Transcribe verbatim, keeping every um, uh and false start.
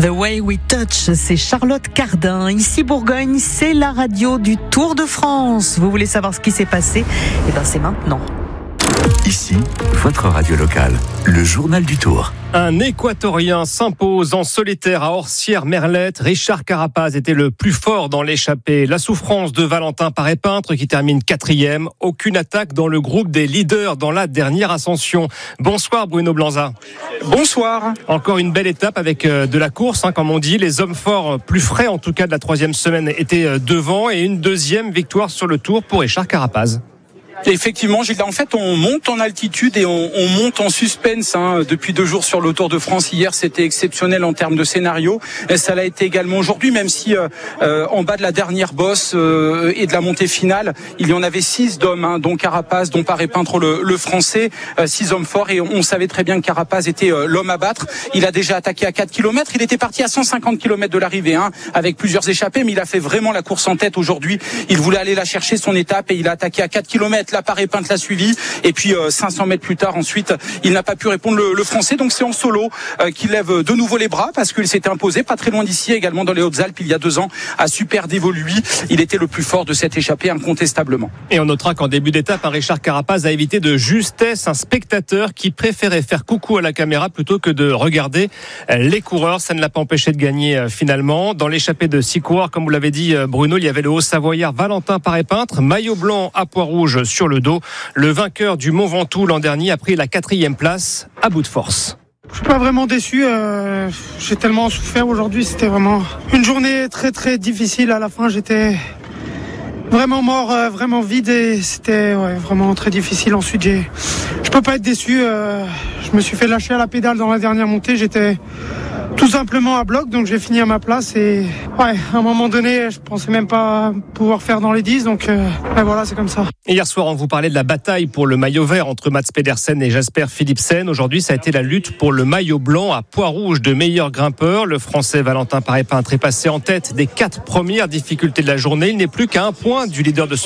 The Way We Touch, c'est Charlotte Cardin. Ici Bourgogne, c'est la radio du Tour de France. Vous voulez savoir ce qui s'est passé? Eh ben c'est maintenant. Ici, votre radio locale, le journal du Tour. Un Équatorien s'impose en solitaire à Orsières-Merlette. Richard Carapaz était le plus fort dans l'échappée. La souffrance de Valentin Paré-Peintre qui termine quatrième. Aucune attaque dans le groupe des leaders dans la dernière ascension. Bonsoir Bruno Blanza. Bonsoir. Encore une belle étape avec de la course, hein, comme on dit. Les hommes forts, plus frais en tout cas de la troisième semaine, étaient devant. Et une deuxième victoire sur le Tour pour Richard Carapaz. Effectivement, Gilles, en fait, on monte en altitude et on, on monte en suspense hein, depuis deux jours sur le Tour de France. Hier, c'était exceptionnel en termes de scénario. Et ça l'a été également aujourd'hui, même si euh, euh, en bas de la dernière bosse euh, et de la montée finale, il y en avait six d'hommes, hein, dont Carapaz, dont Paré-Peintre le, le français, euh, six hommes forts. Et on, on savait très bien que Carapaz était euh, l'homme à battre. Il a déjà attaqué à quatre kilomètres. Il était parti à cent cinquante kilomètres de l'arrivée, hein, avec plusieurs échappées, mais il a fait vraiment la course en tête aujourd'hui. Il voulait aller la chercher, son étape, et il a attaqué à quatre kilomètres. La Paré-Peintre l'a suivi, et puis euh, cinq cents mètres plus tard, ensuite, il n'a pas pu répondre le, le français. Donc c'est en solo euh, qu'il lève de nouveau les bras parce qu'il s'était imposé pas très loin d'ici, également dans les Hautes-Alpes il y a deux ans à Super Dévoluy. Il était le plus fort de cette échappée incontestablement. Et on notera qu'en début d'étape, un Richard Carapaz a évité de justesse un spectateur qui préférait faire coucou à la caméra plutôt que de regarder les coureurs. Ça ne l'a pas empêché de gagner finalement. Dans l'échappée de six coureurs, comme vous l'avez dit Bruno, il y avait le Haut-Savoyard Valentin Paré-Peintre, maillot blanc à pois rouge sur le dos. Le vainqueur du Mont Ventoux l'an dernier a pris la quatrième place à bout de force. Je suis pas vraiment déçu, euh, j'ai tellement souffert aujourd'hui, c'était vraiment une journée très très difficile. À la fin, j'étais vraiment mort, euh, vraiment vide, et c'était ouais, vraiment très difficile. Ensuite, j'ai, je peux pas être déçu, euh, je me suis fait lâcher à la pédale dans la dernière montée, j'étais tout simplement à bloc, donc j'ai fini à ma place, et ouais, à un moment donné, je pensais même pas pouvoir faire dans les dix, donc euh, ouais, voilà, c'est comme ça. Et hier soir, on vous parlait de la bataille pour le maillot vert entre Mats Pedersen et Jasper Philipsen. Aujourd'hui, ça a été la lutte pour le maillot blanc à pois rouge de meilleur grimpeur. Le Français Valentin Paré-Peintre est passé en tête des quatre premières difficultés de la journée. Il n'est plus qu'à un point du leader de